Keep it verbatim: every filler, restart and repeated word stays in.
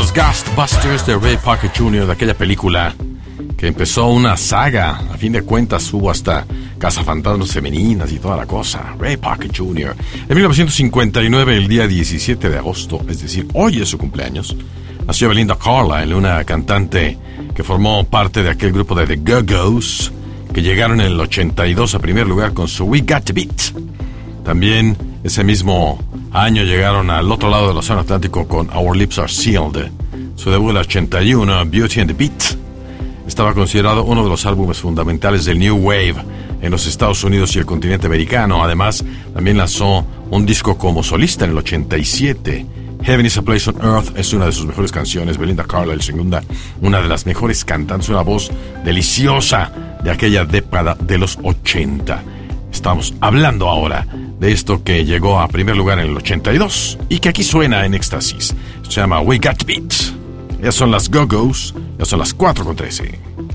los Ghostbusters de Ray Parker junior, de aquella película que empezó una saga. A fin de cuentas hubo hasta cazafantasmas femeninas y toda la cosa. Ray Parker junior En mil novecientos cincuenta y nueve, el día diecisiete de agosto, es decir, hoy es su cumpleaños, nació Belinda Carlisle, una cantante que formó parte de aquel grupo de The Go-Go's, que llegaron en el ochenta y dos a primer lugar con su We Got the Beat. También ese mismo año llegaron al otro lado del océano Atlántico con Our Lips Are Sealed. Su debut del ochenta y uno, Beauty and the Beat, estaba considerado uno de los álbumes fundamentales del New Wave en los Estados Unidos y el continente americano. Además, también lanzó un disco como solista en el ochenta y siete. Heaven is a Place on Earth es una de sus mejores canciones. Belinda Carlisle, segunda, una de las mejores cantantes, una voz deliciosa de aquella década de los ochenta. Estamos hablando ahora de esto que llegó a primer lugar en el ochenta y dos y que aquí suena en éxtasis. Se llama We Got Beat. Ya son las Go-Go's, ya son las cuatro con trece.